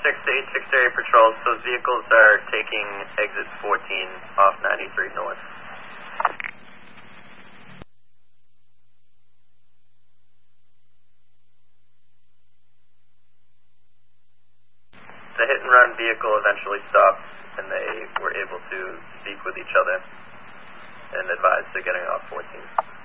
6 to 8 area patrols. Those vehicles are taking exit 14 off 93 North. The hit-and-run vehicle eventually stopped, and they were able to speak with each other and advise they're getting off 14.